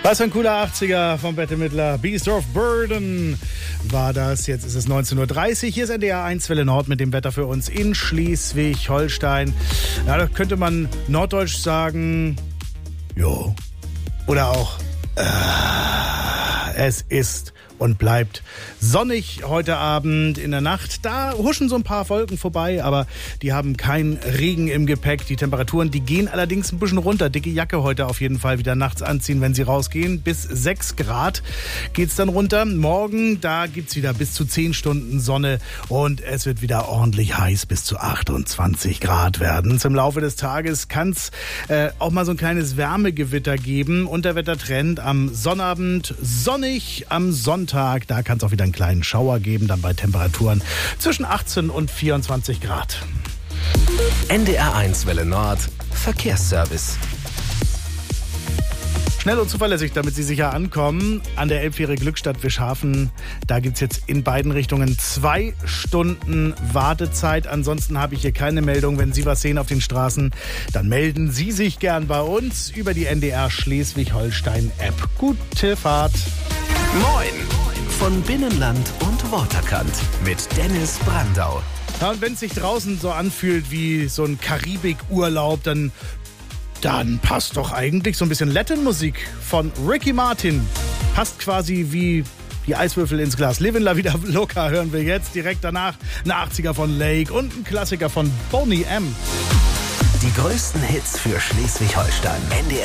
Was für ein cooler 80er vom Bette Midler. Beast of Burden war das. Jetzt ist es 19.30 Uhr. Hier ist NDR 1 Welle Nord mit dem Wetter für uns in Schleswig-Holstein. Ja, da könnte man norddeutsch sagen, jo. Oder auch, es ist und bleibt sonnig heute Abend. In der Nacht, da huschen so ein paar Wolken vorbei, aber die haben keinen Regen im Gepäck. Die Temperaturen, die gehen allerdings ein bisschen runter. Dicke Jacke heute auf jeden Fall wieder nachts anziehen, wenn Sie rausgehen. Bis 6 Grad geht's dann runter. Morgen, da gibt's wieder bis zu 10 Stunden Sonne und es wird wieder ordentlich heiß, bis zu 28 Grad werden. Im Laufe des Tages kann's auch mal so ein kleines Wärmegewitter geben. Unterwettertrend am Sonnabend sonnig, am Sonntag, da kann es auch wieder einen kleinen Schauer geben, dann bei Temperaturen zwischen 18 und 24 Grad. NDR 1 Welle Nord, Verkehrsservice. Schnell und zuverlässig, damit Sie sicher ankommen. An der Elbfähre Glückstadt Wischhafen, da gibt es jetzt in beiden Richtungen 2 Stunden Wartezeit. Ansonsten habe ich hier keine Meldung. Wenn Sie was sehen auf den Straßen, dann melden Sie sich gern bei uns über die NDR Schleswig-Holstein-App. Gute Fahrt. Moin von Binnenland und Waterkant mit Dennis Brandau. Ja, und wenn es sich draußen so anfühlt wie so ein Karibik-Urlaub, dann passt doch eigentlich so ein bisschen Latin-Musik von Ricky Martin. Passt quasi wie die Eiswürfel ins Glas. Livin' La Vida Loca hören wir jetzt. Direkt danach ein 80er von Lake und ein Klassiker von Boney M. Die größten Hits für Schleswig-Holstein. NDR